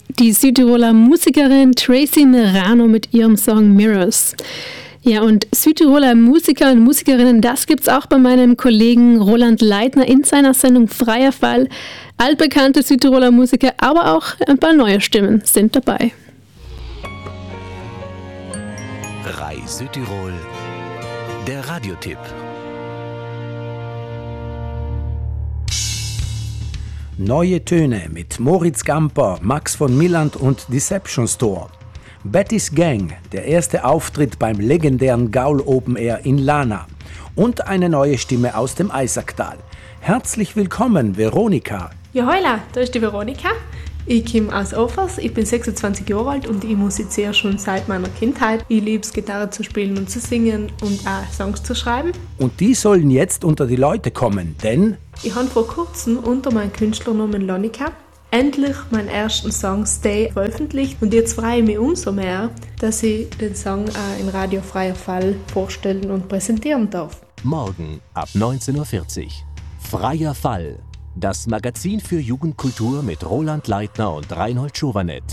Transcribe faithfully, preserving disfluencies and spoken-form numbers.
die Südtiroler Musikerin Tracy Merano mit ihrem Song Mirrors. Ja, und Südtiroler Musiker und Musikerinnen, das gibt's auch bei meinem Kollegen Roland Leitner in seiner Sendung Freier Fall. Altbekannte Südtiroler Musiker, aber auch ein paar neue Stimmen sind dabei. Rai Südtirol, der Radiotipp. Neue Töne mit Moritz Gamper, Max von Milland und Deception Store. Betty's Gang, der erste Auftritt beim legendären Gaul Open Air in Lana. Und eine neue Stimme aus dem Eisacktal. Herzlich willkommen, Veronika. Ja, hola, da ist die Veronika. Ich komme aus Offers, ich bin sechsundzwanzig Jahre alt und ich musiziere schon seit meiner Kindheit. Ich liebe es, Gitarre zu spielen und zu singen und auch Songs zu schreiben. Und die sollen jetzt unter die Leute kommen, denn ich habe vor kurzem unter meinem Künstlernamen Lonika endlich meinen ersten Song Stay veröffentlicht und jetzt freue ich mich umso mehr, dass ich den Song auch in Radio Freier Fall vorstellen und präsentieren darf. Morgen ab neunzehn Uhr vierzig. Freier Fall. Das Magazin für Jugendkultur mit Roland Leitner und Reinhold Schovanet.